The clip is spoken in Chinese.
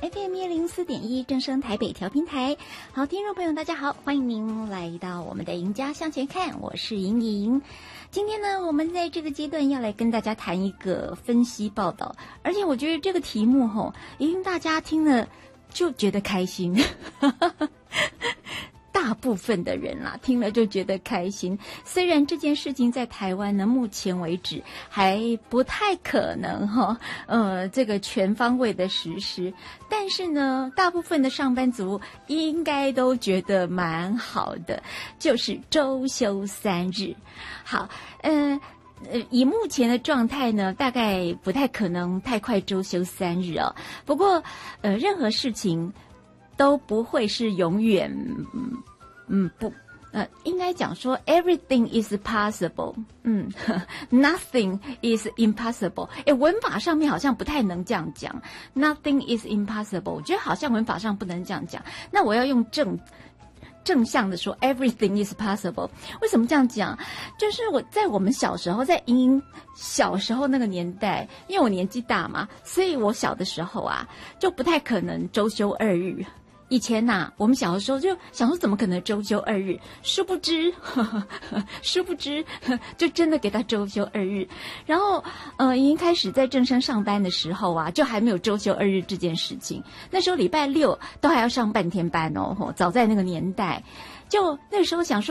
FM104.1正声台北调频台。好，听众朋友大家好，欢迎您来到我们的赢家向前看，我是莹莹。今天呢，我们在这个阶段要来跟大家谈一个分析报道，而且我觉得这个题目一定大家听了就觉得开心。大部分的人啦，听了就觉得开心。虽然这件事情在台湾呢，目前为止还不太可能这个全方位的实施，但是呢，大部分的上班族应该都觉得蛮好的，就是周休3日。好，以目前的状态呢，大概不太可能太快周休3日哦。不过，任何事情都不会是永远，应该讲说 everything is possible， nothing is impossible。文法上面好像不太能这样讲 ，nothing is impossible， 我觉得好像文法上不能这样讲。那我要用正向的说 everything is possible。 为什么这样讲？就是我们小时候，在莹莹小时候那个年代，因为我年纪大嘛，所以我小的时候啊，就不太可能周休2日。以前我们小的时候就想说怎么可能周休2日，殊不知就真的给他周休2日。然后已经开始在正声上班的时候啊，就还没有周休2日这件事情。那时候礼拜六都还要上半天班哦，早在那个年代，就那时候想说